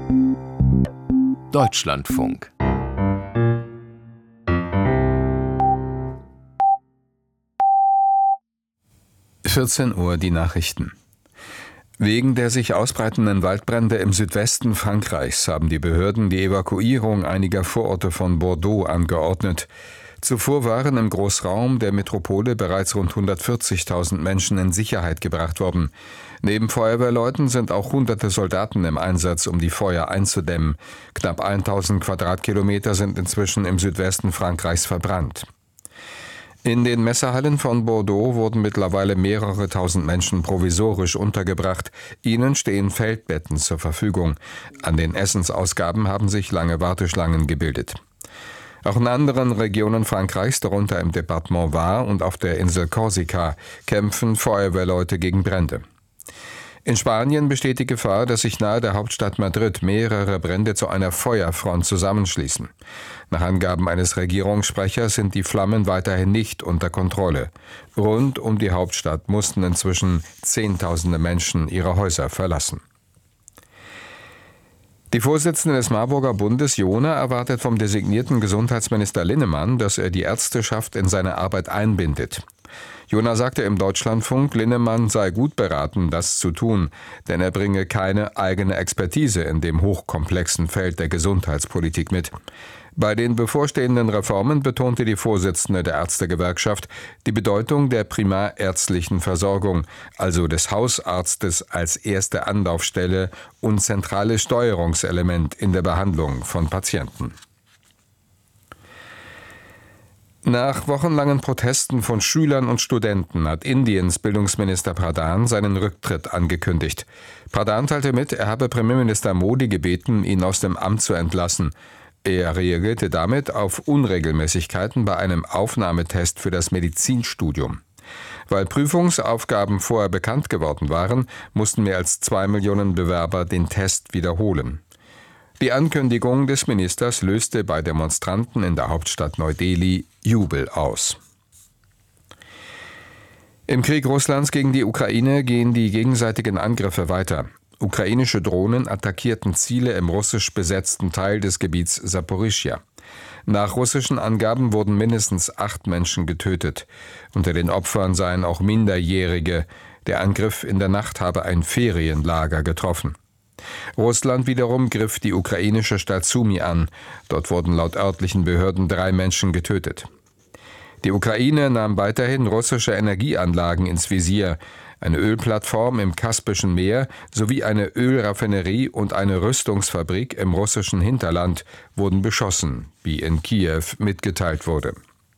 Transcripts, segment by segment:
Deutschlandfunk. (14 Uhr) die Nachrichten. Wegen der sich ausbreitenden Waldbrände im Südwesten Frankreichs haben die Behörden die Evakuierung einiger Vororte von Bordeaux angeordnet. Zuvor waren im Großraum der Metropole bereits rund 140.000 Menschen in Sicherheit gebracht worden. Neben Feuerwehrleuten sind auch hunderte Soldaten im Einsatz, um die Feuer einzudämmen. Knapp 1000 Quadratkilometer sind inzwischen im Südwesten Frankreichs verbrannt. In den Messehallen von Bordeaux wurden mittlerweile mehrere tausend Menschen provisorisch untergebracht. Ihnen stehen Feldbetten zur Verfügung. An den Essensausgaben haben sich lange Warteschlangen gebildet. Auch in anderen Regionen Frankreichs, darunter im Departement Var und auf der Insel Korsika, kämpfen Feuerwehrleute gegen Brände. In Spanien besteht die Gefahr, dass sich nahe der Hauptstadt Madrid mehrere Brände zu einer Feuerfront zusammenschließen. Nach Angaben eines Regierungssprechers sind die Flammen weiterhin nicht unter Kontrolle. Rund um die Hauptstadt mussten inzwischen Zehntausende Menschen ihre Häuser verlassen. Die Vorsitzende des Marburger Bundes, Jona, erwartet vom designierten Gesundheitsminister Linnemann, dass er die Ärzteschaft in seine Arbeit einbindet. Jona sagte im Deutschlandfunk, Linnemann sei gut beraten, das zu tun, denn er bringe keine eigene Expertise in dem hochkomplexen Feld der Gesundheitspolitik mit. Bei den bevorstehenden Reformen betonte die Vorsitzende der Ärztegewerkschaft die Bedeutung der primärärztlichen Versorgung, also des Hausarztes als erste Anlaufstelle und zentrales Steuerungselement in der Behandlung von Patienten. Nach wochenlangen Protesten von Schülern und Studenten hat Indiens Bildungsminister Pradhan seinen Rücktritt angekündigt. Pradhan teilte mit, er habe Premierminister Modi gebeten, ihn aus dem Amt zu entlassen. Er reagierte damit auf Unregelmäßigkeiten bei einem Aufnahmetest für das Medizinstudium. Weil Prüfungsaufgaben vorher bekannt geworden waren, mussten mehr als 2 Millionen Bewerber den Test wiederholen. Die Ankündigung des Ministers löste bei Demonstranten in der Hauptstadt Neu-Delhi Jubel aus. Im Krieg Russlands gegen die Ukraine gehen die gegenseitigen Angriffe weiter. Ukrainische Drohnen attackierten Ziele im russisch besetzten Teil des Gebiets Saporischschja. Nach russischen Angaben wurden mindestens 8 Menschen getötet. Unter den Opfern seien auch Minderjährige. Der Angriff in der Nacht habe ein Ferienlager getroffen. Russland wiederum griff die ukrainische Stadt Sumy an. Dort wurden laut örtlichen Behörden 3 Menschen getötet. Die Ukraine nahm weiterhin russische Energieanlagen ins Visier. Eine Ölplattform im Kaspischen Meer sowie eine Ölraffinerie und eine Rüstungsfabrik im russischen Hinterland wurden beschossen, wie in Kiew mitgeteilt wurde.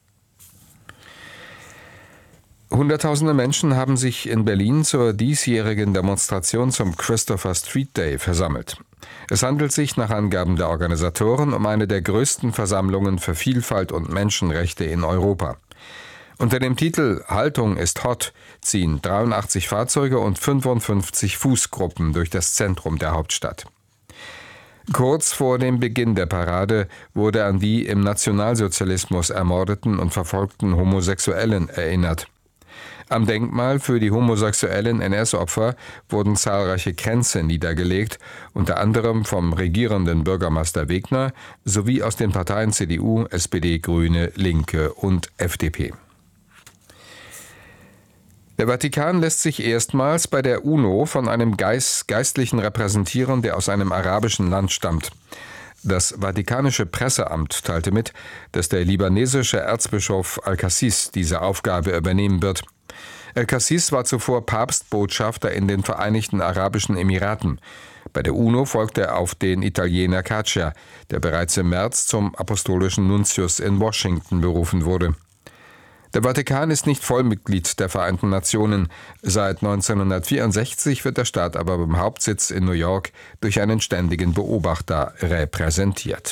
Hunderttausende Menschen haben sich in Berlin zur diesjährigen Demonstration zum Christopher Street Day versammelt. Es handelt sich nach Angaben der Organisatoren um eine der größten Versammlungen für Vielfalt und Menschenrechte in Europa. Unter dem Titel »Haltung ist hot« ziehen 83 Fahrzeuge und 55 Fußgruppen durch das Zentrum der Hauptstadt. Kurz vor dem Beginn der Parade wurde an die im Nationalsozialismus ermordeten und verfolgten Homosexuellen erinnert. Am Denkmal für die homosexuellen NS-Opfer wurden zahlreiche Kränze niedergelegt, unter anderem vom regierenden Bürgermeister Wegner sowie aus den Parteien CDU, SPD, Grüne, Linke und FDP. Der Vatikan lässt sich erstmals bei der UNO von einem Geistlichen repräsentieren, der aus einem arabischen Land stammt. Das Vatikanische Presseamt teilte mit, dass der libanesische Erzbischof Al-Kassis diese Aufgabe übernehmen wird. Al-Kassis war zuvor Papstbotschafter in den Vereinigten Arabischen Emiraten. Bei der UNO folgte er auf den Italiener Caccia, der bereits im März zum apostolischen Nuntius in Washington berufen wurde. Der Vatikan ist nicht Vollmitglied der Vereinten Nationen. Seit 1964 wird der Staat aber beim Hauptsitz in New York durch einen ständigen Beobachter repräsentiert.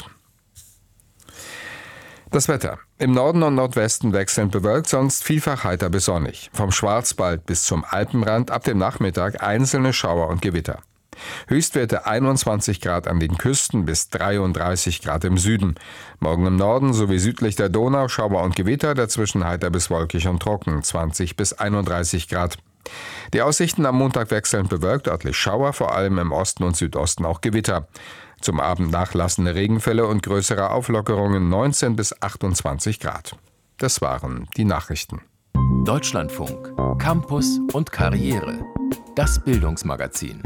Das Wetter. Im Norden und Nordwesten wechselnd bewölkt, sonst vielfach heiter bis sonnig. Vom Schwarzwald bis zum Alpenrand ab dem Nachmittag einzelne Schauer und Gewitter. Höchstwerte 21 Grad an den Küsten bis 33 Grad im Süden. Morgen im Norden sowie südlich der Donau Schauer und Gewitter, dazwischen heiter bis wolkig und trocken 20 bis 31 Grad. Die Aussichten am Montag wechselnd bewölkt, örtlich Schauer, vor allem im Osten und Südosten auch Gewitter. Zum Abend nachlassende Regenfälle und größere Auflockerungen 19 bis 28 Grad. Das waren die Nachrichten. Deutschlandfunk, Campus und Karriere. Das Bildungsmagazin.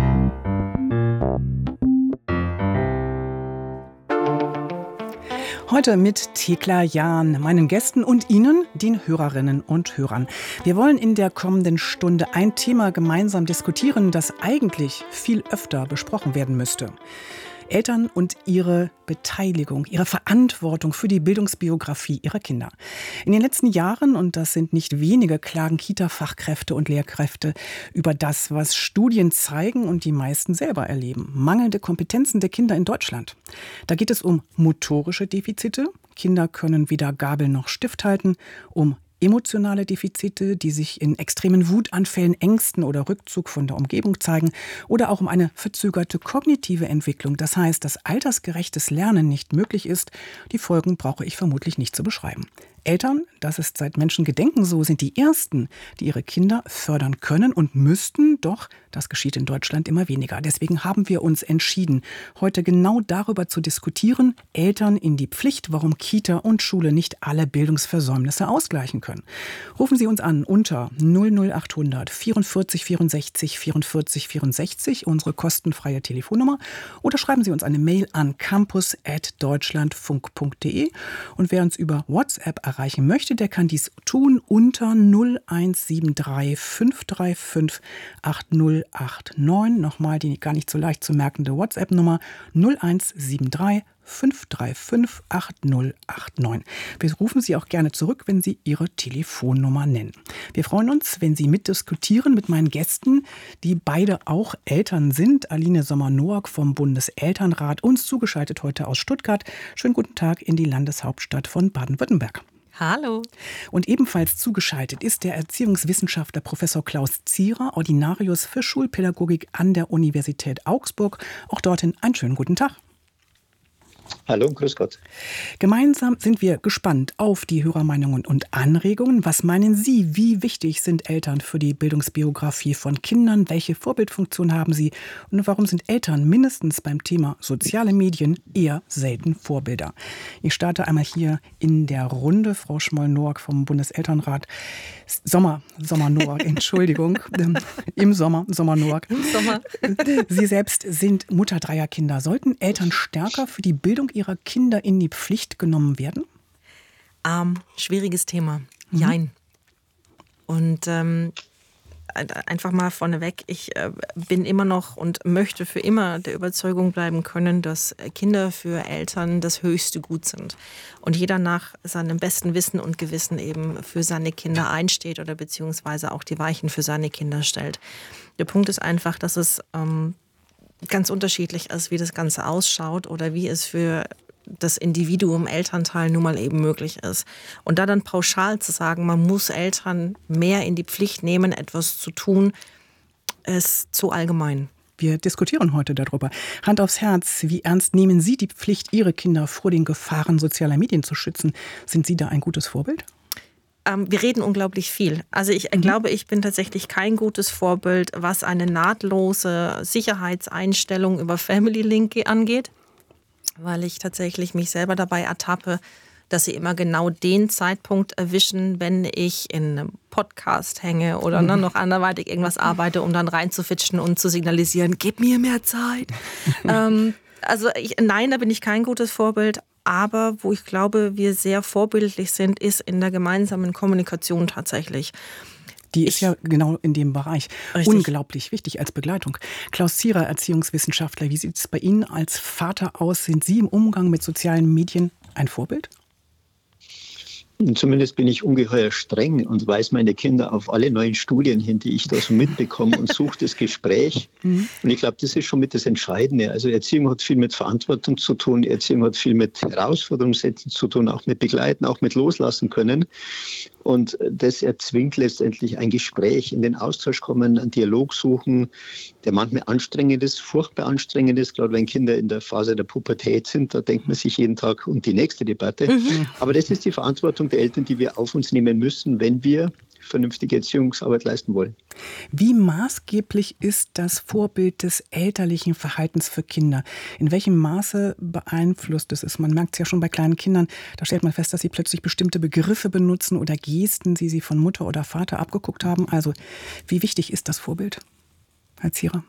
Heute mit Thekla Jahn, meinen Gästen und Ihnen, den Hörerinnen und Hörern. Wir wollen in der kommenden Stunde ein Thema gemeinsam diskutieren, das eigentlich viel öfter besprochen werden müsste. Eltern und ihre Beteiligung, ihre Verantwortung für die Bildungsbiografie ihrer Kinder. In den letzten Jahren, und das sind nicht wenige, klagen Kita-Fachkräfte und Lehrkräfte über das, was Studien zeigen und die meisten selber erleben. Mangelnde Kompetenzen der Kinder in Deutschland. Da geht es um motorische Defizite. Kinder können weder Gabel noch Stift halten, um emotionale Defizite, die sich in extremen Wutanfällen, Ängsten oder Rückzug von der Umgebung zeigen, oder auch um eine verzögerte kognitive Entwicklung. Das heißt, dass altersgerechtes Lernen nicht möglich ist. Die Folgen brauche ich vermutlich nicht zu beschreiben. Eltern, das ist seit Menschengedenken so, sind die Ersten, die ihre Kinder fördern können und müssten, doch das geschieht in Deutschland immer weniger. Deswegen haben wir uns entschieden, heute genau darüber zu diskutieren, Eltern in die Pflicht, warum Kita und Schule nicht alle Bildungsversäumnisse ausgleichen können. Rufen Sie uns an unter 00800 44 64 44 64, unsere kostenfreie Telefonnummer, oder schreiben Sie uns eine Mail an campus@deutschlandfunk.de. Und wer uns über WhatsApp erreichen möchte, der kann dies tun unter 0173 535 8089. Nochmal die gar nicht so leicht zu merkende WhatsApp-Nummer 0173 535 8089. Wir rufen Sie auch gerne zurück, wenn Sie Ihre Telefonnummer nennen. Wir freuen uns, wenn Sie mitdiskutieren mit meinen Gästen, die beide auch Eltern sind. Aline Sommer-Noack vom Bundeselternrat, uns zugeschaltet heute aus Stuttgart. Schönen guten Tag in die Landeshauptstadt von Baden-Württemberg. Hallo. Und ebenfalls zugeschaltet ist der Erziehungswissenschaftler Professor Klaus Zierer, Ordinarius für Schulpädagogik an der Universität Augsburg. Auch dorthin einen schönen guten Tag. Hallo und grüß Gott. Gemeinsam sind wir gespannt auf die Hörermeinungen und Anregungen. Was meinen Sie, wie wichtig sind Eltern für die Bildungsbiografie von Kindern? Welche Vorbildfunktion haben sie? Und warum sind Eltern mindestens beim Thema soziale Medien eher selten Vorbilder? Ich starte einmal hier in der Runde. Frau Schmoll-Noack vom Bundeselternrat. Sommer-Noack, Entschuldigung. Im Sommer-Noack. Im Sommer. Sie selbst sind Mutter dreier Kinder. Sollten Eltern stärker für die Bildung ihrer Kinder in die Pflicht genommen werden? Schwieriges Thema. Jein. Und einfach mal vorneweg, ich bin immer noch und möchte für immer der Überzeugung bleiben können, dass Kinder für Eltern das höchste Gut sind. Und jeder nach seinem besten Wissen und Gewissen eben für seine Kinder einsteht oder beziehungsweise auch die Weichen für seine Kinder stellt. Der Punkt ist einfach, dass es ganz unterschiedlich ist, wie das Ganze ausschaut oder wie es für das Individuum Elternteil nun mal eben möglich ist. Und da dann pauschal zu sagen, man muss Eltern mehr in die Pflicht nehmen, etwas zu tun, ist zu allgemein. Wir diskutieren heute darüber. Hand aufs Herz, wie ernst nehmen Sie die Pflicht, Ihre Kinder vor den Gefahren sozialer Medien zu schützen? Sind Sie da ein gutes Vorbild? Wir reden unglaublich viel. Also ich glaube, ich bin tatsächlich kein gutes Vorbild, was eine nahtlose Sicherheitseinstellung über Family Link angeht, weil ich tatsächlich mich selber dabei ertappe, dass sie immer genau den Zeitpunkt erwischen, wenn ich in einem Podcast hänge oder noch anderweitig irgendwas arbeite, um dann reinzufitschen und zu signalisieren, gib mir mehr Zeit. Nein, da bin ich kein gutes Vorbild. Aber wo ich glaube, wir sehr vorbildlich sind, ist in der gemeinsamen Kommunikation tatsächlich. Die ist ja genau in dem Bereich Richtig. Unglaublich wichtig als Begleitung. Klaus Zierer, Erziehungswissenschaftler, wie sieht es bei Ihnen als Vater aus? Sind Sie im Umgang mit sozialen Medien ein Vorbild? Zumindest bin ich ungeheuer streng und weise meine Kinder auf alle neuen Studien hin, die ich da so mitbekomme und suche das Gespräch. Und ich glaube, das ist schon mit das Entscheidende. Also Erziehung hat viel mit Verantwortung zu tun, Erziehung hat viel mit Herausforderungssätzen zu tun, auch mit Begleiten, auch mit Loslassen können. Und das erzwingt letztendlich ein Gespräch, in den Austausch kommen, einen Dialog suchen, der manchmal anstrengend ist, furchtbar anstrengend ist, gerade wenn Kinder in der Phase der Pubertät sind, da denkt man sich jeden Tag um die nächste Debatte. Aber das ist die Verantwortung der Eltern, die wir auf uns nehmen müssen, wenn wir vernünftige Erziehungsarbeit leisten wollen. Wie maßgeblich ist das Vorbild des elterlichen Verhaltens für Kinder? In welchem Maße beeinflusst es? Man merkt es ja schon bei kleinen Kindern, da stellt man fest, dass sie plötzlich bestimmte Begriffe benutzen oder Gesten, die sie von Mutter oder Vater abgeguckt haben. Also wie wichtig ist das Vorbild, Herr Zierer?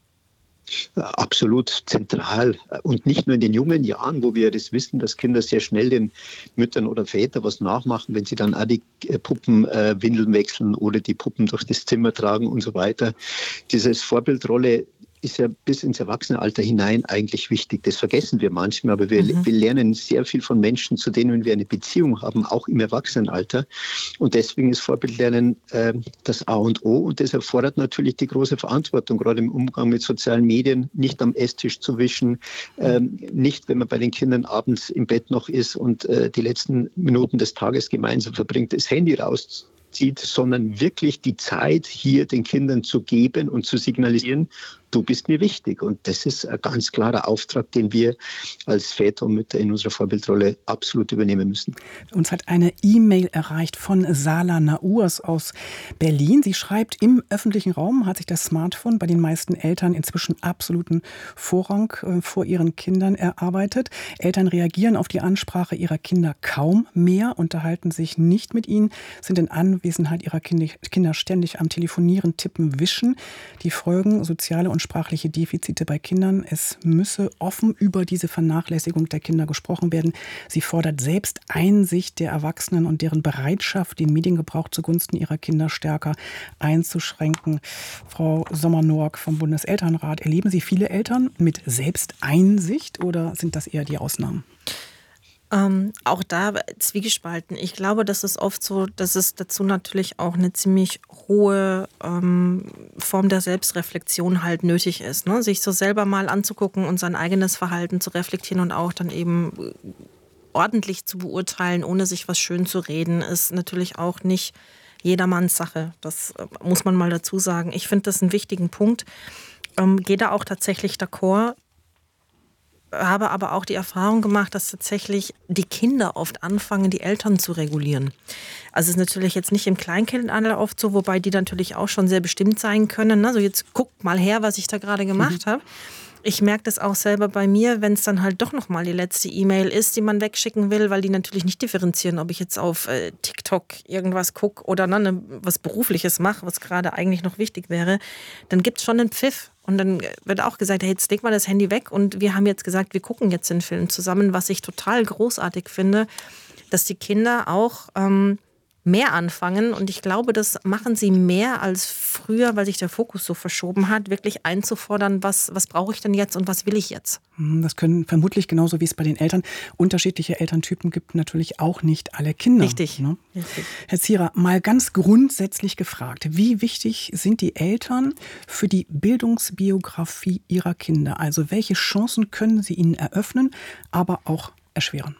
Absolut zentral. Und nicht nur in den jungen Jahren, wo wir das wissen, dass Kinder sehr schnell den Müttern oder Vätern was nachmachen, wenn sie dann auch die Puppen Windeln wechseln oder die Puppen durch das Zimmer tragen und so weiter. Dieses Vorbildrolle ist ja bis ins Erwachsenenalter hinein eigentlich wichtig. Das vergessen wir manchmal, aber wir lernen sehr viel von Menschen, zu denen wir eine Beziehung haben, auch im Erwachsenenalter. Und deswegen ist Vorbildlernen das A und O. Und das erfordert natürlich die große Verantwortung, gerade im Umgang mit sozialen Medien, nicht am Esstisch zu wischen, nicht, wenn man bei den Kindern abends im Bett noch ist und die letzten Minuten des Tages gemeinsam verbringt, das Handy rauszieht, sondern wirklich die Zeit hier den Kindern zu geben und zu signalisieren, du bist mir wichtig. Und das ist ein ganz klarer Auftrag, den wir als Väter und Mütter in unserer Vorbildrolle absolut übernehmen müssen. Uns hat eine E-Mail erreicht von Sala Naurs aus Berlin. Sie schreibt, im öffentlichen Raum hat sich das Smartphone bei den meisten Eltern inzwischen absoluten Vorrang vor ihren Kindern erarbeitet. Eltern reagieren auf die Ansprache ihrer Kinder kaum mehr, unterhalten sich nicht mit ihnen, sind in Anwesenheit ihrer Kinder ständig am Telefonieren, Tippen, Wischen. Die Folgen soziale und sprachliche Defizite bei Kindern. Es müsse offen über diese Vernachlässigung der Kinder gesprochen werden. Sie fordert selbst Einsicht der Erwachsenen und deren Bereitschaft, den Mediengebrauch zugunsten ihrer Kinder stärker einzuschränken. Frau Sommer-Noack vom Bundeselternrat, erleben Sie viele Eltern mit Selbsteinsicht oder sind das eher die Ausnahmen? Auch da zwiegespalten. Ich glaube, das ist oft so, dass es dazu natürlich auch eine ziemlich hohe Form der Selbstreflexion halt nötig ist, ne? Sich so selber mal anzugucken und sein eigenes Verhalten zu reflektieren und auch dann eben ordentlich zu beurteilen, ohne sich was schön zu reden, ist natürlich auch nicht jedermanns Sache. Das muss man mal dazu sagen. Ich finde das einen wichtigen Punkt. Gehe da auch tatsächlich d'accord. Habe aber auch die Erfahrung gemacht, dass tatsächlich die Kinder oft anfangen, die Eltern zu regulieren. Also es ist natürlich jetzt nicht im Kleinkindalter oft so, wobei die natürlich auch schon sehr bestimmt sein können. Also jetzt guckt mal her, was ich da gerade gemacht habe. Ich merke das auch selber bei mir, wenn es dann halt doch nochmal die letzte E-Mail ist, die man wegschicken will, weil die natürlich nicht differenzieren, ob ich jetzt auf TikTok irgendwas gucke oder was Berufliches mache, was gerade eigentlich noch wichtig wäre. Dann gibt es schon einen Pfiff. Und dann wird auch gesagt, hey, jetzt leg mal das Handy weg. Und wir haben jetzt gesagt, wir gucken jetzt den Film zusammen, was ich total großartig finde, dass die Kinder auch mehr anfangen. Und ich glaube, das machen sie mehr als früher, weil sich der Fokus so verschoben hat, wirklich einzufordern, was brauche ich denn jetzt und was will ich jetzt? Das können vermutlich genauso wie es bei den Eltern unterschiedliche Elterntypen gibt, natürlich auch nicht alle Kinder. Richtig. Ne? Richtig. Herr Zierer, mal ganz grundsätzlich gefragt, wie wichtig sind die Eltern für die Bildungsbiografie ihrer Kinder? Also welche Chancen können sie ihnen eröffnen, aber auch erschweren?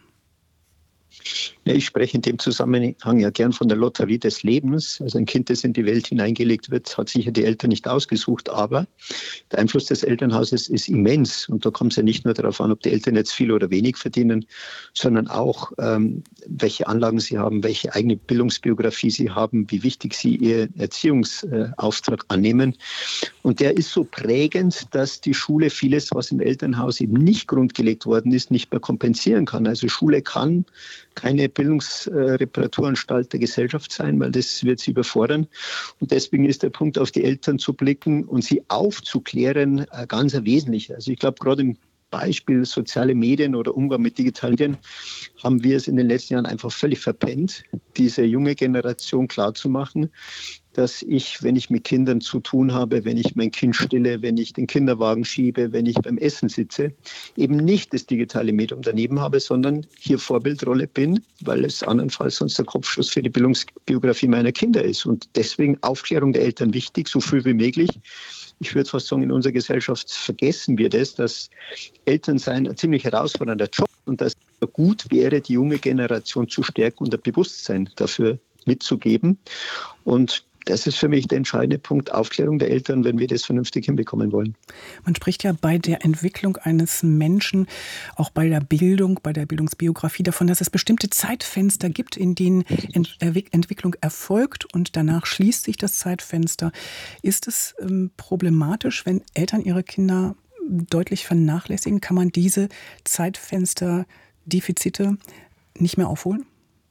Ja, ich spreche in dem Zusammenhang ja gern von der Lotterie des Lebens. Also ein Kind, das in die Welt hineingelegt wird, hat sicher die Eltern nicht ausgesucht, aber der Einfluss des Elternhauses ist immens. Und da kommt es ja nicht nur darauf an, ob die Eltern jetzt viel oder wenig verdienen, sondern auch, welche Anlagen sie haben, welche eigene Bildungsbiografie sie haben, wie wichtig sie ihren Erziehungsauftrag annehmen. Und der ist so prägend, dass die Schule vieles, was im Elternhaus eben nicht grundgelegt worden ist, nicht mehr kompensieren kann. Also Schule kann keine Bildungsreparaturanstalt der Gesellschaft sein, weil das wird sie überfordern. Und deswegen ist der Punkt, auf die Eltern zu blicken und sie aufzuklären, ganz wesentlich. Also ich glaube, gerade im Beispiel soziale Medien oder Umgang mit digitalen Medien haben wir es in den letzten Jahren einfach völlig verpennt, diese junge Generation klarzumachen, dass ich, wenn ich mit Kindern zu tun habe, wenn ich mein Kind stille, wenn ich den Kinderwagen schiebe, wenn ich beim Essen sitze, eben nicht das digitale Medium daneben habe, sondern hier Vorbildrolle bin, weil es andernfalls sonst der Kopfschuss für die Bildungsbiografie meiner Kinder ist. Und deswegen Aufklärung der Eltern wichtig, so früh wie möglich. Ich würde fast sagen, in unserer Gesellschaft vergessen wir das, dass Elternsein ein ziemlich herausfordernder Job und dass es gut wäre, die junge Generation zu stärken und ein Bewusstsein dafür mitzugeben. Und Das ist für mich der entscheidende Punkt, Aufklärung der Eltern, wenn wir das vernünftig hinbekommen wollen. Man spricht ja bei der Entwicklung eines Menschen, auch bei der Bildung, bei der Bildungsbiografie davon, dass es bestimmte Zeitfenster gibt, in denen Entwicklung erfolgt und danach schließt sich das Zeitfenster. Ist es problematisch, wenn Eltern ihre Kinder deutlich vernachlässigen? Kann man diese Zeitfenster, Defizite nicht mehr aufholen?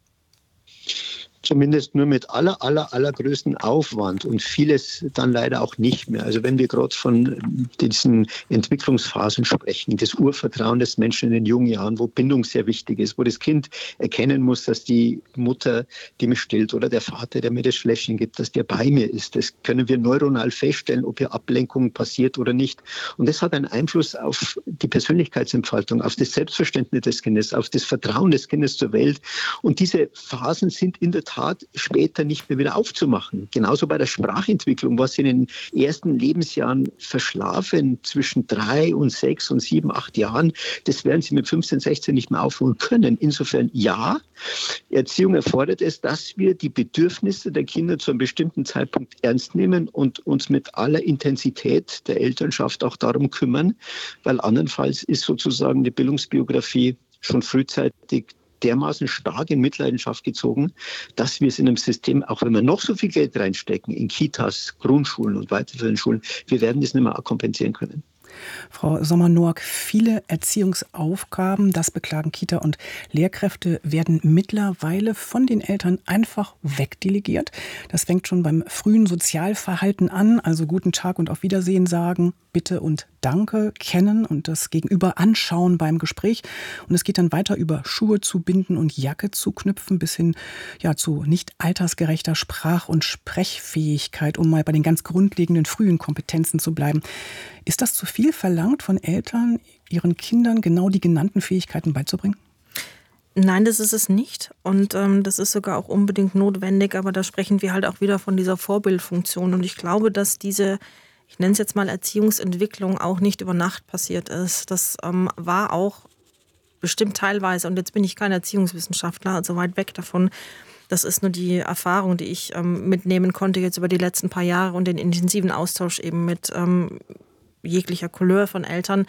Zumindest nur mit allergrößten Aufwand und vieles dann leider auch nicht mehr. Also wenn wir gerade von diesen Entwicklungsphasen sprechen, das Urvertrauen des Menschen in den jungen Jahren, wo Bindung sehr wichtig ist, wo das Kind erkennen muss, dass die Mutter, die mich stillt, oder der Vater, der mir das Fläschchen gibt, dass der bei mir ist. Das können wir neuronal feststellen, ob hier Ablenkung passiert oder nicht. Und das hat einen Einfluss auf die Persönlichkeitsentfaltung, auf das Selbstverständnis des Kindes, auf das Vertrauen des Kindes zur Welt. Und diese Phasen sind in der Tat später nicht mehr wieder aufzumachen. Genauso bei der Sprachentwicklung, was in den ersten Lebensjahren verschlafen, zwischen 3 und 6 und 7, 8 Jahren, das werden sie mit 15, 16 nicht mehr aufholen können. Insofern ja, Erziehung erfordert es, dass wir die Bedürfnisse der Kinder zu einem bestimmten Zeitpunkt ernst nehmen und uns mit aller Intensität der Elternschaft auch darum kümmern, weil andernfalls ist sozusagen die Bildungsbiografie schon frühzeitig dermaßen stark in Mitleidenschaft gezogen, dass wir es in einem System, auch wenn wir noch so viel Geld reinstecken, in Kitas, Grundschulen und weiterführenden Schulen, wir werden das nicht mehr kompensieren können. Frau Sommer-Noack, viele Erziehungsaufgaben, das beklagen Kita- und Lehrkräfte, werden mittlerweile von den Eltern einfach wegdelegiert. Das fängt schon beim frühen Sozialverhalten an, also guten Tag und auf Wiedersehen sagen, bitte und danke, kennen und das Gegenüber anschauen beim Gespräch. Und es geht dann weiter über Schuhe zu binden und Jacke zu knüpfen, bis hin zu nicht altersgerechter Sprach- und Sprechfähigkeit, um mal bei den ganz grundlegenden frühen Kompetenzen zu bleiben. Ist das zu viel verlangt von Eltern, ihren Kindern genau die genannten Fähigkeiten beizubringen? Nein, das ist es nicht. Und das ist sogar auch unbedingt notwendig. Aber da sprechen wir halt auch wieder von dieser Vorbildfunktion. Und ich glaube, dass diese, ich nenne es jetzt mal Erziehungsentwicklung, auch nicht über Nacht passiert ist. Das war auch bestimmt teilweise, und jetzt bin ich kein Erziehungswissenschaftler, also weit weg davon. Das ist nur die Erfahrung, die ich mitnehmen konnte jetzt über die letzten paar Jahre und den intensiven Austausch eben mit jeglicher Couleur von Eltern.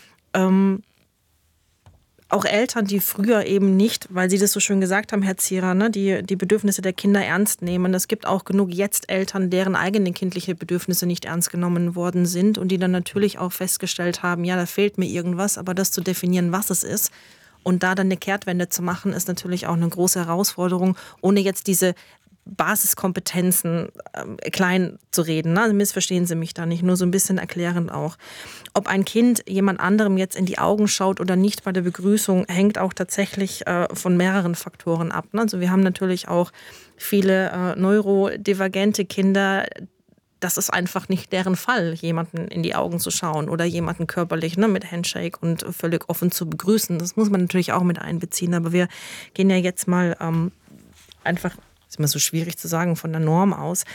Auch Eltern, die früher eben nicht, weil Sie das so schön gesagt haben, Herr Zierer, ne, die Bedürfnisse der Kinder ernst nehmen. Es gibt auch genug jetzt Eltern, deren eigene kindliche Bedürfnisse nicht ernst genommen worden sind und die dann natürlich auch festgestellt haben, ja, da fehlt mir irgendwas, aber das zu definieren, was es ist und da dann eine Kehrtwende zu machen, ist natürlich auch eine große Herausforderung, ohne jetzt diese Basiskompetenzen klein zu reden. Ne? Also missverstehen Sie mich da nicht, nur so ein bisschen erklärend auch. Ob ein Kind jemand anderem jetzt in die Augen schaut oder nicht bei der Begrüßung, hängt auch tatsächlich von mehreren Faktoren ab. Ne? Also wir haben natürlich auch viele neurodivergente Kinder. Das ist einfach nicht deren Fall, jemanden in die Augen zu schauen oder jemanden körperlich mit Handshake und völlig offen zu begrüßen. Das muss man natürlich auch mit einbeziehen. Aber wir gehen ja jetzt mal einfach, ist immer so schwierig zu sagen, von der Norm aus.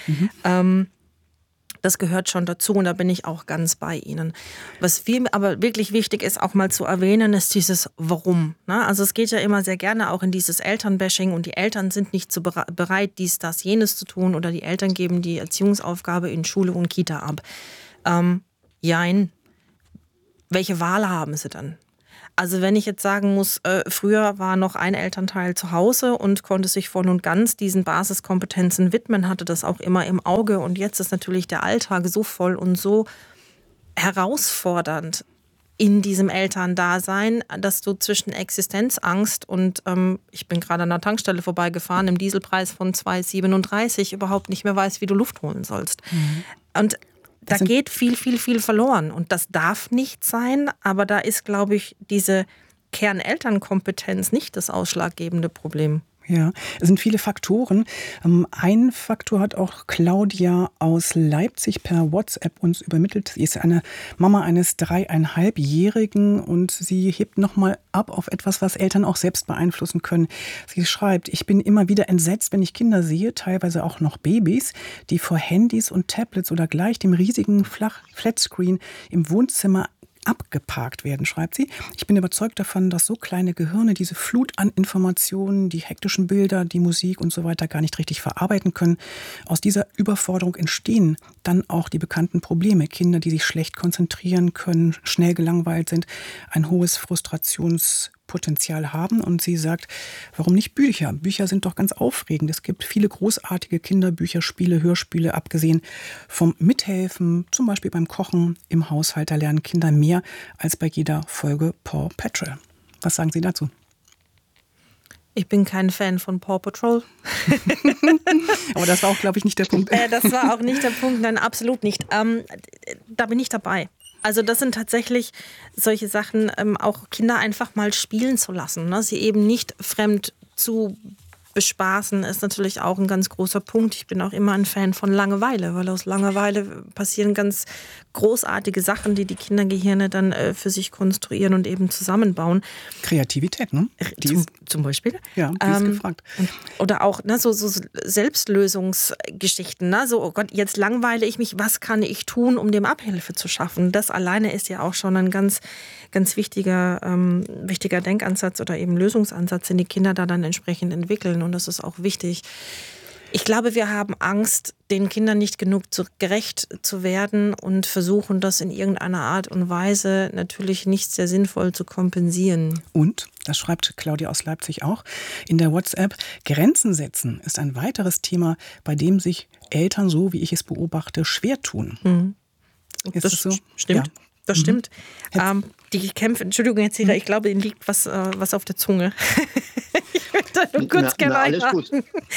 Das gehört schon dazu und da bin ich auch ganz bei Ihnen. Was mir aber wirklich wichtig ist, auch mal zu erwähnen, ist dieses Warum. Ne? Also es geht ja immer sehr gerne auch in dieses Elternbashing und die Eltern sind nicht so bereit, dies, das, jenes zu tun oder die Eltern geben die Erziehungsaufgabe in Schule und Kita ab. Jein. Welche Wahl haben sie dann? Also wenn ich jetzt sagen muss, früher war noch ein Elternteil zu Hause und konnte sich voll und ganz diesen Basiskompetenzen widmen, hatte das auch immer im Auge und jetzt ist natürlich der Alltag so voll und so herausfordernd in diesem Elterndasein, dass du zwischen Existenzangst und ich bin gerade an der Tankstelle vorbeigefahren, im Dieselpreis von 2,37 überhaupt nicht mehr weißt, wie du Luft holen sollst. Und da geht viel verloren und das darf nicht sein, aber da ist, glaube ich, diese Kernelternkompetenz nicht das ausschlaggebende Problem. Ja, es sind viele Faktoren. Ein Faktor hat auch Claudia aus Leipzig per WhatsApp uns übermittelt. Sie ist eine Mama eines 3,5-Jährigen und sie hebt nochmal ab auf etwas, was Eltern auch selbst beeinflussen können. Sie schreibt, ich bin immer wieder entsetzt, wenn ich Kinder sehe, teilweise auch noch Babys, die vor Handys und Tablets oder gleich dem riesigen Flatscreen im Wohnzimmer abgeparkt werden, schreibt sie. Ich bin überzeugt davon, dass so kleine Gehirne diese Flut an Informationen, die hektischen Bilder, die Musik und so weiter gar nicht richtig verarbeiten können. Aus dieser Überforderung entstehen dann auch die bekannten Probleme. Kinder, die sich schlecht konzentrieren können, schnell gelangweilt sind, ein hohes Frustrationspotenzial haben. Und sie sagt, warum nicht Bücher? Bücher sind doch ganz aufregend. Es gibt viele großartige Kinderbücher, Spiele, Hörspiele, abgesehen vom Mithelfen, zum Beispiel beim Kochen im Haushalt. Da lernen Kinder mehr als bei jeder Folge Paw Patrol. Was sagen Sie dazu? Ich bin kein Fan von Paw Patrol. Aber das war auch, glaube ich, nicht der Punkt. Das war auch nicht der Punkt, nein, absolut nicht. Da bin ich dabei. Also das sind tatsächlich solche Sachen, auch Kinder einfach mal spielen zu lassen. Ne? Sie eben nicht fremd zu bespaßen, ist natürlich auch ein ganz großer Punkt. Ich bin auch immer ein Fan von Langeweile, weil aus Langeweile passieren ganz großartige Sachen, die die Kindergehirne dann für sich konstruieren und eben zusammenbauen. Kreativität, ne? Zum Beispiel. Ja, die ist gefragt. Oder auch so Selbstlösungsgeschichten. Ne? So, oh Gott, jetzt langweile ich mich, was kann ich tun, um dem Abhilfe zu schaffen? Das alleine ist ja auch schon ein ganz, ganz wichtiger Denkansatz oder eben Lösungsansatz, den die Kinder da dann entsprechend entwickeln. Und das ist auch wichtig. Ich glaube, wir haben Angst, den Kindern nicht genug gerecht zu werden und versuchen, das in irgendeiner Art und Weise natürlich nicht sehr sinnvoll zu kompensieren. Und, das schreibt Claudia aus Leipzig auch, in der WhatsApp, Grenzen setzen ist ein weiteres Thema, bei dem sich Eltern, so wie ich es beobachte, schwer tun. Mhm. Ist das so? Stimmt. Ja. Das stimmt. Die Kämpfe, Entschuldigung, Herr Zieler, ich glaube, Ihnen liegt was auf der Zunge. Ich würde da nur kurz gerne alles gut.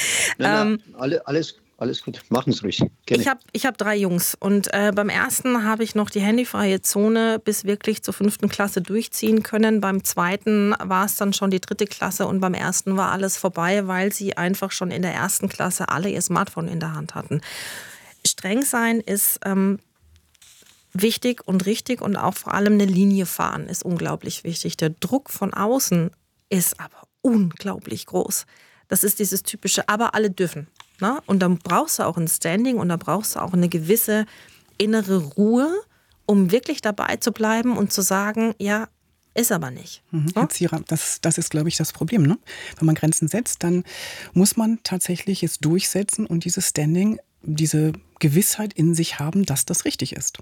Alles gut. Machen Sie ruhig. Gerne. Ich hab 3 Jungs und beim ersten habe ich noch die handyfreie Zone bis wirklich zur 5. Klasse durchziehen können. Beim zweiten war es dann schon die 3. Klasse und beim ersten war alles vorbei, weil sie einfach schon in der 1. Klasse alle ihr Smartphone in der Hand hatten. Streng sein ist wichtig und richtig und auch vor allem eine Linie fahren ist unglaublich wichtig. Der Druck von außen ist aber unglaublich groß. Das ist dieses typische, aber alle dürfen. Ne? Und dann brauchst du auch ein Standing und da brauchst du auch eine gewisse innere Ruhe, um wirklich dabei zu bleiben und zu sagen, ja, ist aber nicht. Herr Zierer, das ist, glaube ich, das Problem. Ne? Wenn man Grenzen setzt, dann muss man tatsächlich es durchsetzen und dieses Standing, diese Gewissheit in sich haben, dass das richtig ist.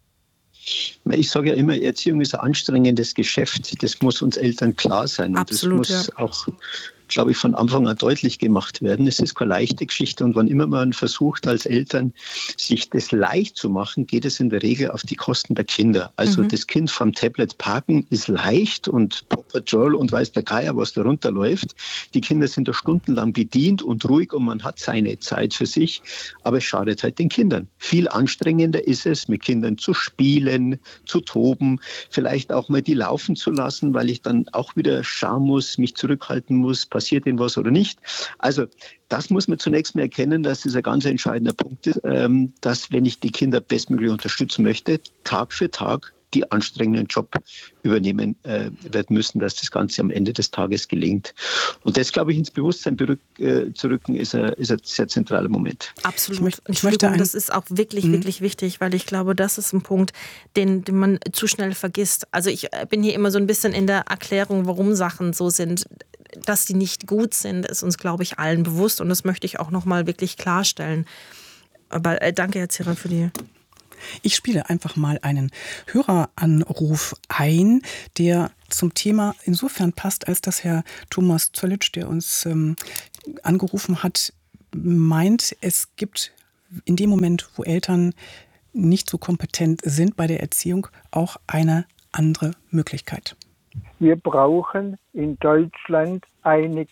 Ich sage ja immer, Erziehung ist ein anstrengendes Geschäft. Das muss uns Eltern klar sein. Absolut, und das muss auch, glaube ich, von Anfang an deutlich gemacht werden. Es ist keine leichte Geschichte und wann immer man versucht, als Eltern sich das leicht zu machen, geht es in der Regel auf die Kosten der Kinder. Also das Kind vom Tablet parken ist leicht und Paw Patrol und weiß der Geier, was da runterläuft. Die Kinder sind da stundenlang bedient und ruhig und man hat seine Zeit für sich, aber es schadet halt den Kindern. Viel anstrengender ist es, mit Kindern zu spielen, zu toben, vielleicht auch mal die laufen zu lassen, weil ich dann auch wieder schauen muss, mich zurückhalten muss, passiert denn was oder nicht. Also das muss man zunächst mal erkennen, dass das ein ganz entscheidender Punkt ist, dass wenn ich die Kinder bestmöglich unterstützen möchte, Tag für Tag die anstrengenden Job übernehmen werden müssen, dass das Ganze am Ende des Tages gelingt. Und das, glaube ich, ins Bewusstsein zu rücken, ist ein sehr zentraler Moment. Absolut. Das ist auch wirklich, wirklich wichtig, weil ich glaube, das ist ein Punkt, den man zu schnell vergisst. Also ich bin hier immer so ein bisschen in der Erklärung, warum Sachen so sind. Dass die nicht gut sind, ist uns, glaube ich, allen bewusst. Und das möchte ich auch nochmal wirklich klarstellen. Aber danke, Herr Zierer, für die... Ich spiele einfach mal einen Höreranruf ein, der zum Thema insofern passt, als dass Herr Thomas Zollitsch, der uns angerufen hat, meint, es gibt in dem Moment, wo Eltern nicht so kompetent sind bei der Erziehung, auch eine andere Möglichkeit. Wir brauchen in Deutschland eine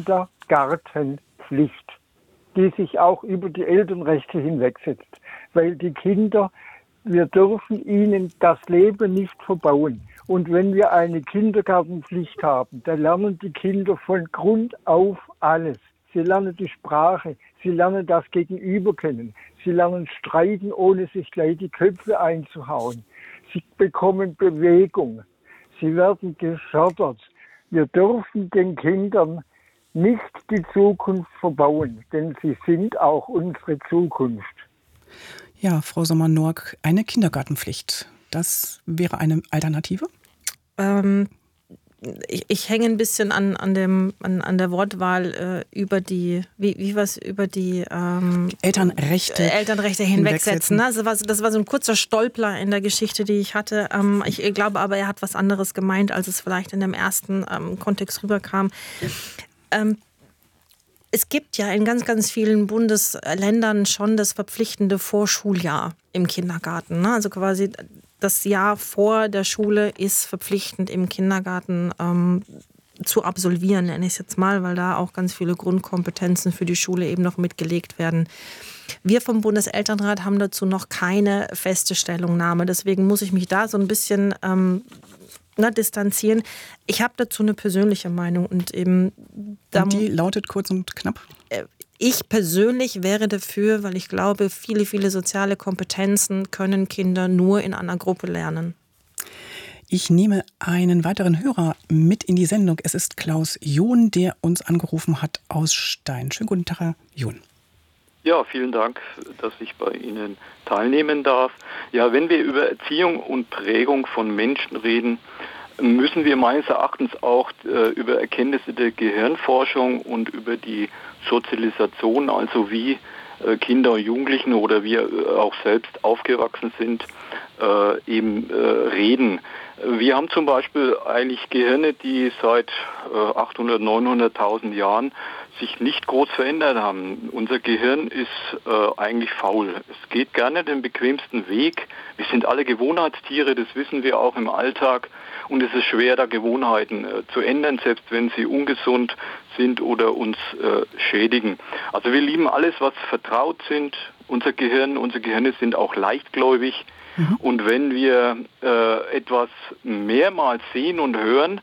Kindergartenpflicht, die sich auch über die Elternrechte hinwegsetzt. Weil die Kinder, wir dürfen ihnen das Leben nicht verbauen. Und wenn wir eine Kindergartenpflicht haben, dann lernen die Kinder von Grund auf alles. Sie lernen die Sprache, sie lernen das Gegenüber kennen, sie lernen streiten, ohne sich gleich die Köpfe einzuhauen. Sie bekommen Bewegung, sie werden gefördert. Wir dürfen den Kindern nicht die Zukunft verbauen, denn sie sind auch unsere Zukunft. Ja, Frau Sommer-Norck, eine Kindergartenpflicht. das wäre eine Alternative? Ich hänge ein bisschen an der Wortwahl über die, wie was über die Elternrechte hinwegsetzen. Ne? Das war so ein kurzer Stolper in der Geschichte, die ich hatte. Ich glaube aber, er hat was anderes gemeint, als es vielleicht in dem ersten Kontext rüberkam. Es gibt ja in ganz, ganz vielen Bundesländern schon das verpflichtende Vorschuljahr im Kindergarten. Ne? Also quasi das Jahr vor der Schule ist verpflichtend im Kindergarten zu absolvieren, nenne ich es jetzt mal, weil da auch ganz viele Grundkompetenzen für die Schule eben noch mitgelegt werden. Wir vom Bundeselternrat haben dazu noch keine feste Stellungnahme. Deswegen muss ich mich da so ein bisschen distanzieren. Ich habe dazu eine persönliche Meinung und eben und die lautet kurz und knapp? Ich persönlich wäre dafür, weil ich glaube, viele, viele soziale Kompetenzen können Kinder nur in einer Gruppe lernen. Ich nehme einen weiteren Hörer mit in die Sendung. Es ist Klaus John, der uns angerufen hat aus Stein. Schönen guten Tag, Herr John. Ja, vielen Dank, dass ich bei Ihnen teilnehmen darf. Ja, wenn wir über Erziehung und Prägung von Menschen reden, müssen wir meines Erachtens auch über Erkenntnisse der Gehirnforschung und über die Sozialisation, also wie Kinder und Jugendlichen oder wir auch selbst aufgewachsen sind, eben reden. Wir haben zum Beispiel eigentlich Gehirne, die seit 800.000, 900.000 Jahren sich nicht groß verändert haben. Unser Gehirn ist eigentlich faul. Es geht gerne den bequemsten Weg. Wir sind alle Gewohnheitstiere, das wissen wir auch im Alltag. Und es ist schwer, da Gewohnheiten zu ändern, selbst wenn sie ungesund sind oder uns schädigen. Also wir lieben alles, was vertraut sind. Unsere Gehirne sind auch leichtgläubig. Und wenn wir etwas mehrmals sehen und hören,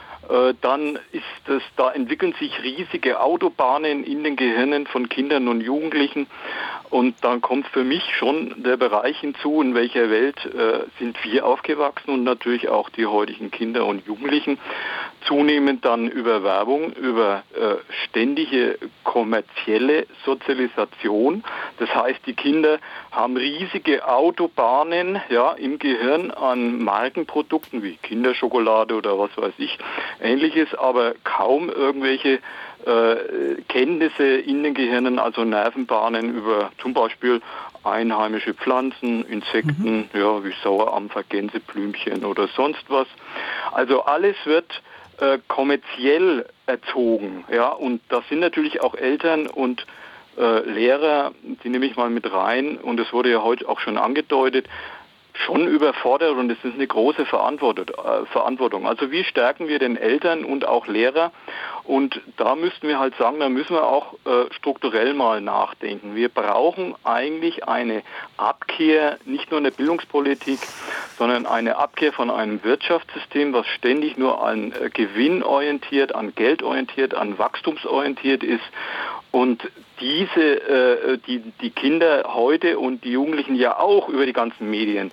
dann da entwickeln sich riesige Autobahnen in den Gehirnen von Kindern und Jugendlichen. Und dann kommt für mich schon der Bereich hinzu, in welcher Welt sind wir aufgewachsen und natürlich auch die heutigen Kinder und Jugendlichen. Zunehmend dann über Werbung, über ständige kommerzielle Sozialisation. Das heißt, die Kinder haben riesige Autobahnen im Gehirn an Markenprodukten wie Kinderschokolade oder was weiß ich, Ähnliches, aber kaum irgendwelche Kenntnisse in den Gehirnen, also Nervenbahnen über zum Beispiel einheimische Pflanzen, Insekten, wie Sauerampfer, Gänseblümchen oder sonst was. Also alles wird kommerziell erzogen, und da sind natürlich auch Eltern und Lehrer, die nehme ich mal mit rein, und das wurde ja heute auch schon angedeutet, schon überfordert, und das ist eine große Verantwortung. Also wie stärken wir den Eltern und auch Lehrer? Und da müssten wir halt sagen, da müssen wir auch strukturell mal nachdenken. Wir brauchen eigentlich eine Abkehr, nicht nur in der Bildungspolitik, sondern eine Abkehr von einem Wirtschaftssystem, was ständig nur an Gewinn orientiert, an Geld orientiert, an wachstumsorientiert ist. Und die Kinder heute und die Jugendlichen ja auch über die ganzen Medien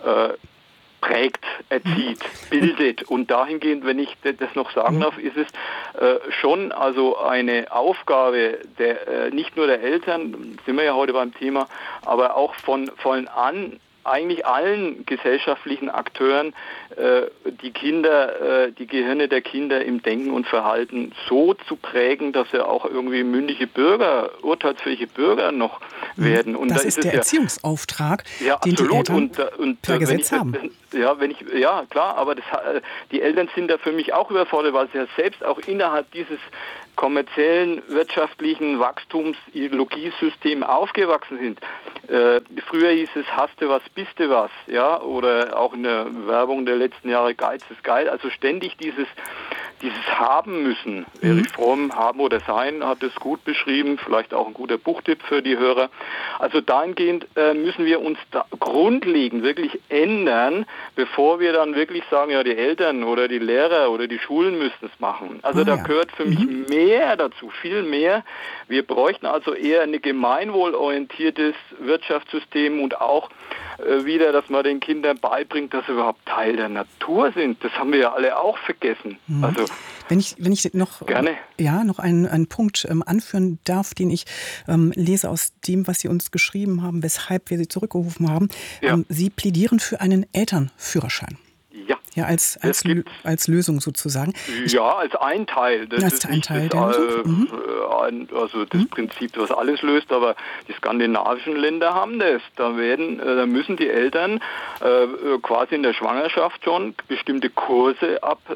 prägt, erzieht, bildet. Und dahingehend, wenn ich das noch sagen darf, ist es schon also eine Aufgabe nicht nur der Eltern, sind wir ja heute beim Thema, aber auch von eigentlich allen gesellschaftlichen Akteuren die Gehirne der Kinder im Denken und Verhalten so zu prägen, dass sie auch irgendwie mündige Bürger, urteilsfähige Bürger noch werden. Und das ist der Erziehungsauftrag, den absolut. die Eltern und per Gesetz haben. Klar, aber die Eltern sind da für mich auch überfordert, weil sie ja selbst auch innerhalb dieses kommerziellen, wirtschaftlichen Wachstumsideologiesystem aufgewachsen sind. Früher hieß es, hast du was, bist du was, oder auch in der Werbung der letzten Jahre, Geiz ist geil. Also ständig dieses Haben müssen. Erich Fromm, Haben oder Sein, hat es gut beschrieben, vielleicht auch ein guter Buchtipp für die Hörer. Also dahingehend müssen wir uns da grundlegend wirklich ändern, bevor wir dann wirklich sagen, die Eltern oder die Lehrer oder die Schulen müssen es machen. Also da gehört für mich mehr dazu, viel mehr. Wir bräuchten also eher ein gemeinwohlorientiertes Wirtschaftssystem und auch wieder, dass man den Kindern beibringt, dass sie überhaupt Teil der Natur sind. Das haben wir ja alle auch vergessen. Also wenn ich noch, gerne. Noch einen Punkt anführen darf, den ich lese aus dem, was Sie uns geschrieben haben, weshalb wir Sie zurückgerufen haben. Ja. Sie plädieren für einen Elternführerschein. Ja. Ja, als Lösung sozusagen. Ja, als ein Teil. Das als ist ein nicht Teil das, der Lösung. das Prinzip, was alles löst, aber die skandinavischen Länder haben das. Da müssen die Eltern quasi in der Schwangerschaft schon bestimmte Kurse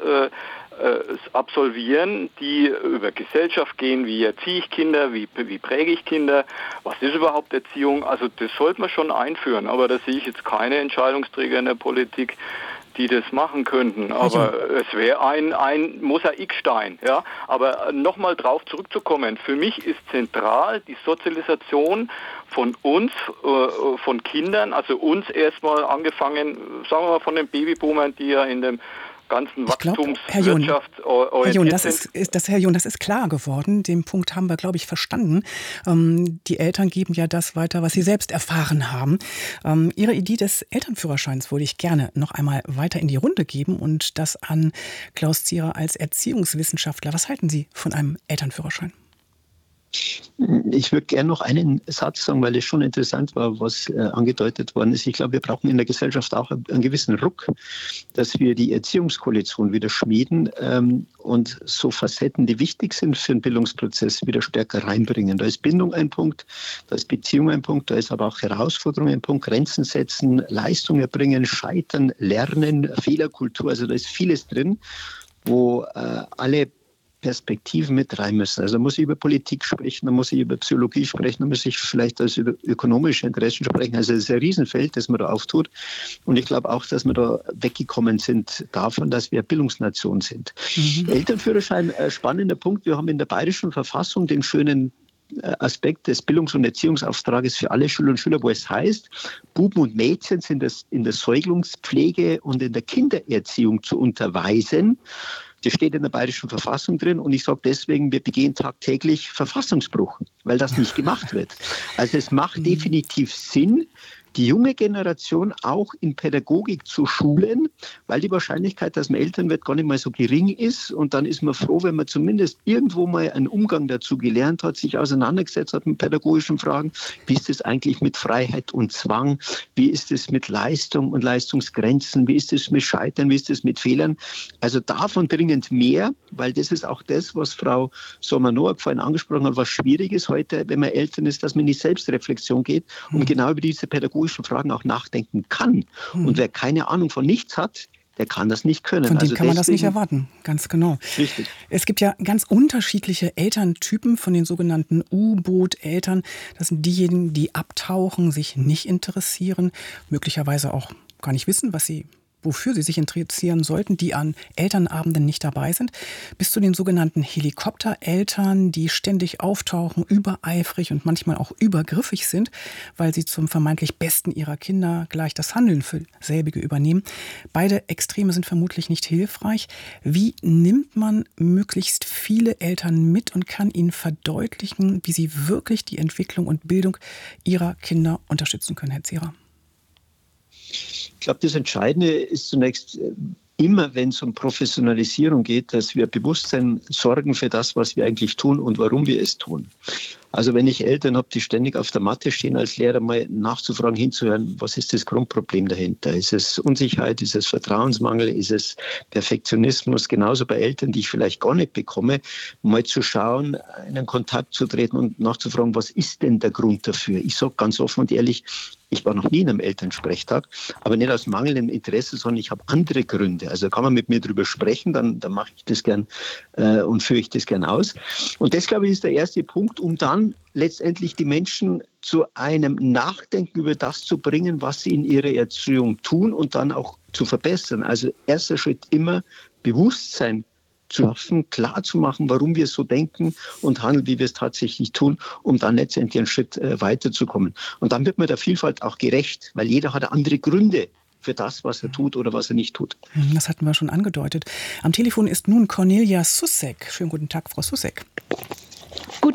absolvieren, die über Gesellschaft gehen, wie erziehe ich Kinder, wie präge ich Kinder, was ist überhaupt Erziehung, also das sollte man schon einführen, aber da sehe ich jetzt keine Entscheidungsträger in der Politik, die das machen könnten, aber es wäre ein Mosaikstein, ja. Aber nochmal drauf zurückzukommen, für mich ist zentral die Sozialisation von uns, von Kindern, also uns erstmal angefangen, sagen wir mal von den Babyboomern, die ja in dem ganzen Wachstumswirtschaft orientiert sind. Herr John, das ist klar geworden. Den Punkt haben wir, glaube ich, verstanden. Die Eltern geben ja das weiter, was sie selbst erfahren haben. Ihre Idee des Elternführerscheins würde ich gerne noch einmal weiter in die Runde geben und das an Klaus Zierer als Erziehungswissenschaftler. Was halten Sie von einem Elternführerschein? Ich würde gerne noch einen Satz sagen, weil es schon interessant war, was angedeutet worden ist. Ich glaube, wir brauchen in der Gesellschaft auch einen gewissen Ruck, dass wir die Erziehungskoalition wieder schmieden und so Facetten, die wichtig sind für den Bildungsprozess, wieder stärker reinbringen. Da ist Bindung ein Punkt, da ist Beziehung ein Punkt, da ist aber auch Herausforderung ein Punkt, Grenzen setzen, Leistung erbringen, Scheitern, Lernen, Fehlerkultur. Also da ist vieles drin, wo alle Perspektiven mit rein müssen. Also da muss ich über Politik sprechen, da muss ich über Psychologie sprechen, da muss ich vielleicht über ökonomische Interessen sprechen. Also es ist ein Riesenfeld, das man da auftut. Und ich glaube auch, dass wir da weggekommen sind davon, dass wir Bildungsnation sind. Elternführerschein, spannender Punkt. Wir haben in der Bayerischen Verfassung den schönen Aspekt des Bildungs- und Erziehungsauftrages für alle Schüler und Schüler, wo es heißt, Buben und Mädchen sind in der Säuglungspflege und in der Kindererziehung zu unterweisen. Das steht in der Bayerischen Verfassung drin und ich sage deswegen, wir begehen tagtäglich Verfassungsbruch, weil das nicht gemacht wird. Also es macht definitiv Sinn, die junge Generation auch in Pädagogik zu schulen, weil die Wahrscheinlichkeit, dass man Eltern wird, gar nicht mal so gering ist. Und dann ist man froh, wenn man zumindest irgendwo mal einen Umgang dazu gelernt hat, sich auseinandergesetzt hat mit pädagogischen Fragen. Wie ist es eigentlich mit Freiheit und Zwang? Wie ist es mit Leistung und Leistungsgrenzen? Wie ist es mit Scheitern? Wie ist es mit Fehlern? Also davon dringend mehr, weil das ist auch das, was Frau Sommer-Noack vorhin angesprochen hat, was schwierig ist heute, wenn man Eltern ist, dass man in die Selbstreflexion geht und genau über diese pädagogischen Fragen auch nachdenken kann. Und wer keine Ahnung von nichts hat, der kann das nicht können. Von dem kann man das nicht erwarten, ganz genau. Richtig. Es gibt ja ganz unterschiedliche Elterntypen von den sogenannten U-Boot-Eltern. Das sind diejenigen, die abtauchen, sich nicht interessieren, möglicherweise auch gar nicht wissen, wofür sie sich interessieren sollten, die an Elternabenden nicht dabei sind, bis zu den sogenannten Helikoptereltern, die ständig auftauchen, übereifrig und manchmal auch übergriffig sind, weil sie zum vermeintlich Besten ihrer Kinder gleich das Handeln für selbige übernehmen. Beide Extreme sind vermutlich nicht hilfreich. Wie nimmt man möglichst viele Eltern mit und kann ihnen verdeutlichen, wie sie wirklich die Entwicklung und Bildung ihrer Kinder unterstützen können, Herr Zierer? Ich glaube, das Entscheidende ist zunächst immer, wenn es um Professionalisierung geht, dass wir Bewusstsein sorgen für das, was wir eigentlich tun und warum wir es tun. Also wenn ich Eltern habe, die ständig auf der Matte stehen als Lehrer, mal nachzufragen, hinzuhören, was ist das Grundproblem dahinter? Ist es Unsicherheit, ist es Vertrauensmangel, ist es Perfektionismus? Genauso bei Eltern, die ich vielleicht gar nicht bekomme, mal zu schauen, in einen Kontakt zu treten und nachzufragen, was ist denn der Grund dafür? Ich sage ganz offen und ehrlich, ich war noch nie in einem Elternsprechtag, aber nicht aus mangelndem Interesse, sondern ich habe andere Gründe. Also kann man mit mir drüber sprechen, dann mache ich das gern und führe ich das gern aus. Und das, glaube ich, ist der erste Punkt, um dann letztendlich die Menschen zu einem Nachdenken über das zu bringen, was sie in ihrer Erziehung tun und dann auch zu verbessern. Also erster Schritt immer Bewusstsein zu schaffen, klar zu machen, warum wir so denken und handeln, wie wir es tatsächlich tun, um dann letztendlich einen Schritt weiterzukommen. Und dann wird man der Vielfalt auch gerecht, weil jeder hat andere Gründe für das, was er tut oder was er nicht tut. Das hatten wir schon angedeutet. Am Telefon ist nun Cornelia Sussek. Schönen guten Tag, Frau Sussek.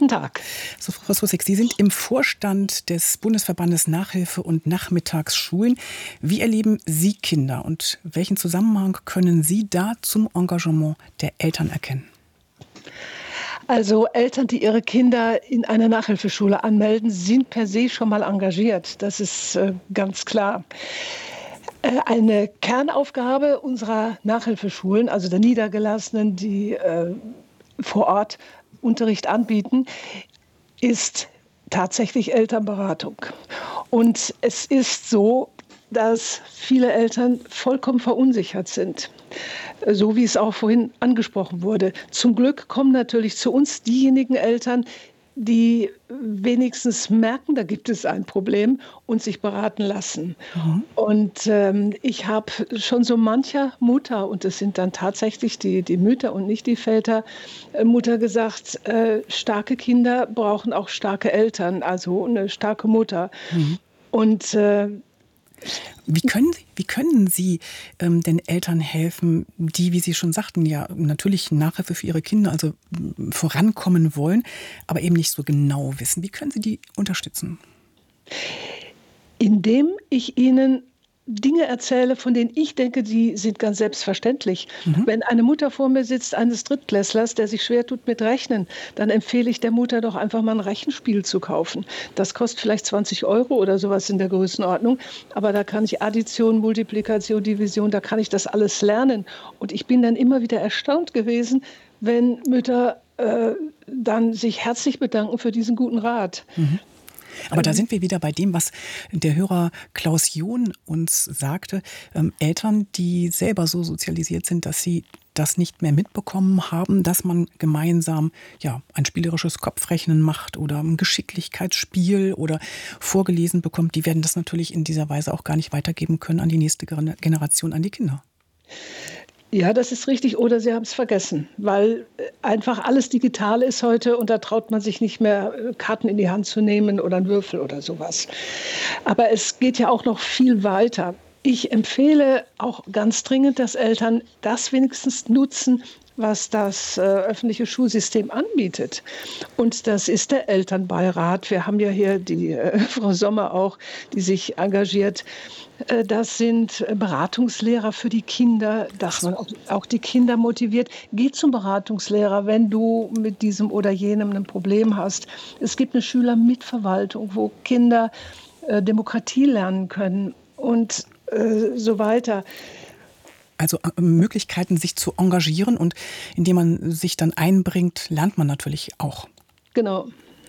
Guten Tag. So, Frau Sossig, Sie sind im Vorstand des Bundesverbandes Nachhilfe und Nachmittagsschulen. Wie erleben Sie Kinder und welchen Zusammenhang können Sie da zum Engagement der Eltern erkennen? Also Eltern, die ihre Kinder in einer Nachhilfeschule anmelden, sind per se schon mal engagiert. Das ist ganz klar. Eine Kernaufgabe unserer Nachhilfeschulen, also der Niedergelassenen, die vor Ort Unterricht anbieten, ist tatsächlich Elternberatung. Und es ist so, dass viele Eltern vollkommen verunsichert sind. So wie es auch vorhin angesprochen wurde. Zum Glück kommen natürlich zu uns diejenigen Eltern, die wenigstens merken, da gibt es ein Problem und sich beraten lassen. Mhm. Und ich habe schon so mancher Mutter, und es sind dann tatsächlich die Mütter und nicht die Väter, Mutter gesagt, starke Kinder brauchen auch starke Eltern, also eine starke Mutter. Mhm. Und Wie können Sie den Eltern helfen, die, wie Sie schon sagten, ja natürlich Nachhilfe für ihre Kinder, also vorankommen wollen, aber eben nicht so genau wissen? Wie können Sie die unterstützen? Indem ich ihnen Dinge erzähle, von denen ich denke, die sind ganz selbstverständlich. Mhm. Wenn eine Mutter vor mir sitzt, eines Drittklässlers, der sich schwer tut mit Rechnen, dann empfehle ich der Mutter doch einfach mal ein Rechenspiel zu kaufen. Das kostet vielleicht 20 € oder sowas in der Größenordnung, aber da kann ich Addition, Multiplikation, Division, da kann ich das alles lernen. Und ich bin dann immer wieder erstaunt gewesen, wenn Mütter dann sich herzlich bedanken für diesen guten Rat. Mhm. Aber da sind wir wieder bei dem, was der Hörer Klaus John uns sagte. Eltern, die selber so sozialisiert sind, dass sie das nicht mehr mitbekommen haben, dass man gemeinsam ein spielerisches Kopfrechnen macht oder ein Geschicklichkeitsspiel oder vorgelesen bekommt, die werden das natürlich in dieser Weise auch gar nicht weitergeben können an die nächste Generation, an die Kinder. Ja, das ist richtig. Oder sie haben es vergessen, weil einfach alles digital ist heute und da traut man sich nicht mehr, Karten in die Hand zu nehmen oder einen Würfel oder sowas. Aber es geht ja auch noch viel weiter. Ich empfehle auch ganz dringend, dass Eltern das wenigstens nutzen, was das öffentliche Schulsystem anbietet. Und das ist der Elternbeirat. Wir haben ja hier die Frau Sommer auch, die sich engagiert. Das sind Beratungslehrer für die Kinder, dass man auch die Kinder motiviert. Geh zum Beratungslehrer, wenn du mit diesem oder jenem ein Problem hast. Es gibt eine Schülermitverwaltung, wo Kinder Demokratie lernen können und so weiter. Also Möglichkeiten, sich zu engagieren, und indem man sich dann einbringt, lernt man natürlich auch. Genau.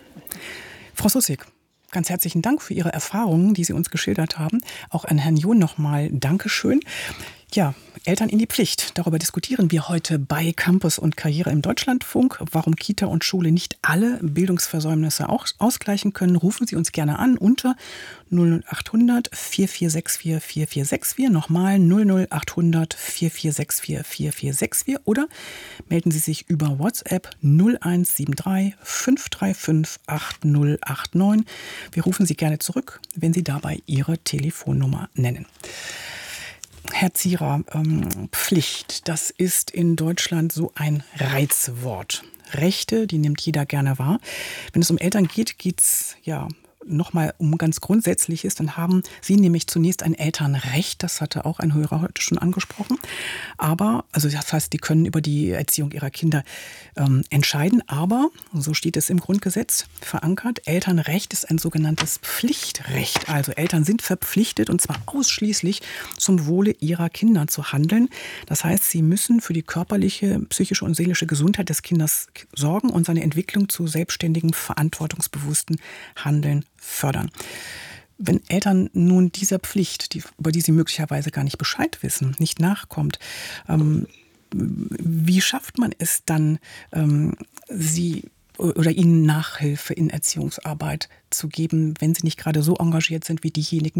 Frau Sossig, ganz herzlichen Dank für Ihre Erfahrungen, die Sie uns geschildert haben. Auch an Herrn John nochmal Dankeschön. Ja, Eltern in die Pflicht. Darüber diskutieren wir heute bei Campus und Karriere im Deutschlandfunk. Warum Kita und Schule nicht alle Bildungsversäumnisse auch ausgleichen können, rufen Sie uns gerne an unter 00800 4464 4464. Nochmal 00800 4464 4464. Oder melden Sie sich über WhatsApp 0173 535 8089. Wir rufen Sie gerne zurück, wenn Sie dabei Ihre Telefonnummer nennen. Herr Zierer, Pflicht, das ist in Deutschland so ein Reizwort. Rechte, die nimmt jeder gerne wahr. Wenn es um Eltern geht, geht es nochmal um ganz Grundsätzliches, dann haben Sie nämlich zunächst ein Elternrecht, das hatte auch ein Hörer heute schon angesprochen. Aber, also das heißt, die können über die Erziehung ihrer Kinder entscheiden, aber, so steht es im Grundgesetz verankert, Elternrecht ist ein sogenanntes Pflichtrecht. Also Eltern sind verpflichtet, und zwar ausschließlich zum Wohle ihrer Kinder zu handeln. Das heißt, sie müssen für die körperliche, psychische und seelische Gesundheit des Kindes sorgen und seine Entwicklung zu selbstständigem, verantwortungsbewussten Handeln fördern. Wenn Eltern nun dieser Pflicht, über die sie möglicherweise gar nicht Bescheid wissen, nicht nachkommt, wie schafft man es dann, sie oder ihnen Nachhilfe in Erziehungsarbeit zu geben, wenn sie nicht gerade so engagiert sind wie diejenigen,